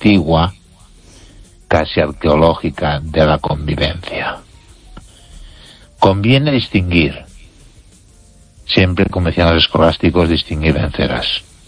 antigua, casi arqueológica, de la convivencia. Conviene distinguir, siempre, como decían los escolásticos, distinguir vencerás.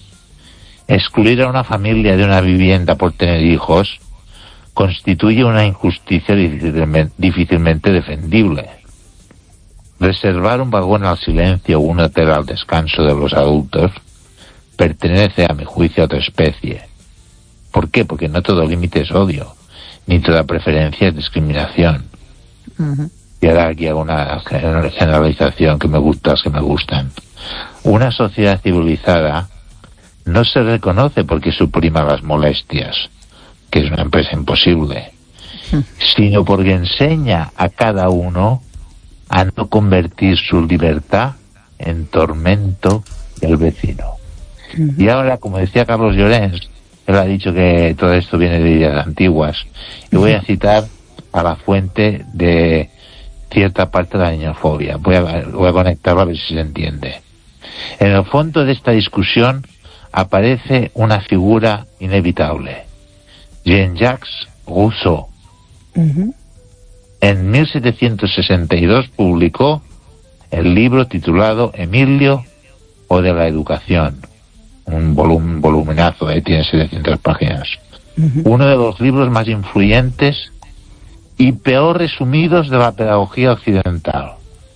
Excluir a una familia de una vivienda por tener hijos constituye una injusticia difícilmente defendible. Reservar un vagón al silencio o un hotel al descanso de los adultos pertenece, a mi juicio, a otra especie. ¿Por qué? Porque no todo límite es odio, ni toda preferencia es discriminación. Uh-huh. Y ahora aquí hago una generalización que me gustan. Una sociedad civilizada no se reconoce porque suprima las molestias, que es una empresa imposible, sino porque enseña a cada uno a no convertir su libertad en tormento del vecino. Uh-huh. Y ahora, como decía Carlos Llorens, él ha dicho que todo esto viene de ideas antiguas, y voy a citar a la fuente de cierta parte de la niñofobia. Voy a conectarlo a ver si se entiende. En el fondo de esta discusión aparece una figura inevitable, Jean-Jacques Rousseau. Uh-huh. En 1762 publicó el libro titulado Emilio o de la educación, un volumenazo, tiene 700 páginas. Uh-huh. Uno de los libros más influyentes y peor resumidos de la pedagogía occidental.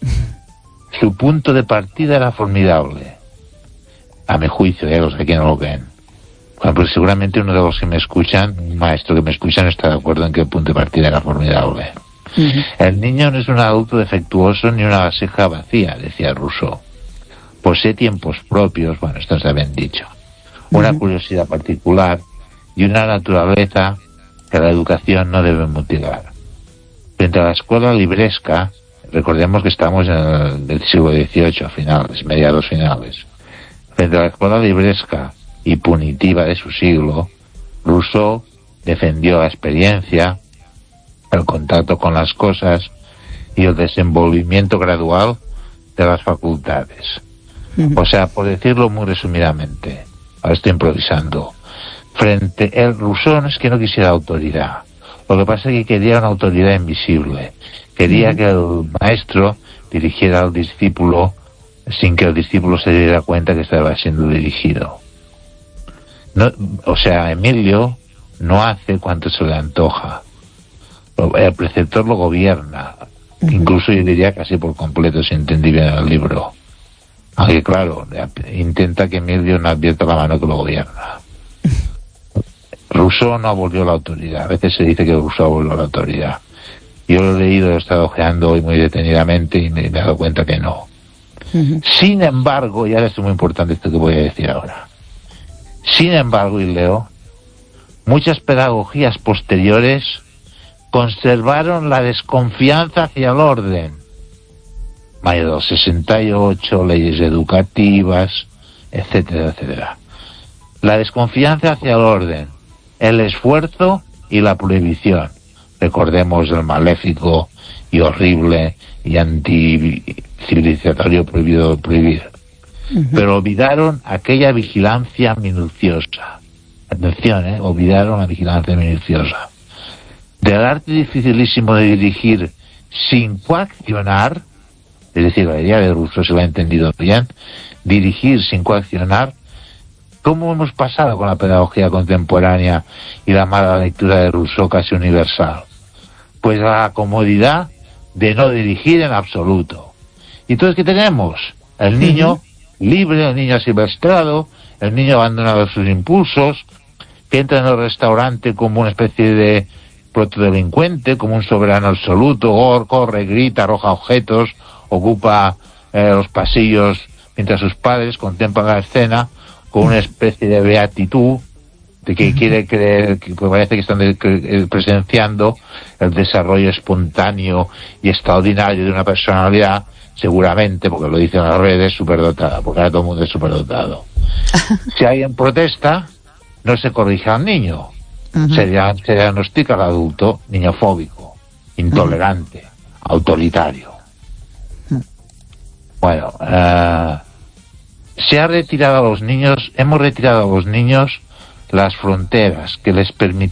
Su punto de partida era formidable, a mi juicio, los que no lo creen. Bueno, pues seguramente uno de los que me escuchan, un maestro que me escucha, no está de acuerdo en que el punto de partida era formidable. Uh-huh. El niño no es un adulto defectuoso ni una vasija vacía, decía Rousseau. Posee tiempos propios, bueno, esto está bien dicho, una curiosidad particular y una naturaleza que la educación no debe mutilar. Frente a la escuela libresca, recordemos que estamos en el siglo XVIII, mediados finales. Frente a la escuela libresca y punitiva de su siglo, Rousseau defendió la experiencia, el contacto con las cosas y el desenvolvimiento gradual de las facultades. O sea, por decirlo muy resumidamente, ahora estoy improvisando, Rousseau no es que no quisiera autoridad, lo que pasa es que quería una autoridad invisible, quería que el maestro dirigiera al discípulo sin que el discípulo se diera cuenta que estaba siendo dirigido. No, o sea, Emilio no hace cuanto se le antoja, el preceptor lo gobierna, incluso yo diría casi por completo, si entendí bien el libro. Aunque claro, intenta que Emilio no advierta la mano que lo gobierna. Rousseau no abolió la autoridad. A veces se dice que Rousseau abolió la autoridad. Yo lo he leído, lo he estado ojeando hoy muy detenidamente y me he dado cuenta que no. Uh-huh. Sin embargo, y ahora es muy importante esto que voy a decir ahora. Sin embargo, y leo, muchas pedagogías posteriores conservaron la desconfianza hacia el orden. Mayo del 68, leyes educativas, etcétera, etcétera. La desconfianza hacia el orden, el esfuerzo y la prohibición. Recordemos el maléfico y horrible y anticivilizatorio prohibido prohibir. Uh-huh. Pero olvidaron aquella vigilancia minuciosa. Atención, olvidaron la vigilancia minuciosa. Del arte dificilísimo de dirigir sin coaccionar, es decir, la idea de Rousseau se la ha entendido bien, dirigir sin coaccionar. ¿Cómo hemos pasado con la pedagogía contemporánea y la mala lectura de Rousseau casi universal? Pues la comodidad de no dirigir en absoluto. ¿Y entonces qué tenemos? El niño libre, el niño asilvestrado, el niño abandonado a sus impulsos, que entra en el restaurante como una especie de protodelincuente, como un soberano absoluto, corre, grita, arroja objetos, ocupa los pasillos mientras sus padres contemplan la escena con una especie de beatitud de que quiere creer, que parece que están presenciando el desarrollo espontáneo y extraordinario de una personalidad, seguramente, porque lo dicen las redes, superdotada, porque ahora todo el mundo es superdotado. Si alguien protesta, no se corrige al niño, se diagnostica al adulto niñofóbico, intolerante, autoritario. Bueno, hemos retirado a los niños las fronteras que les permitían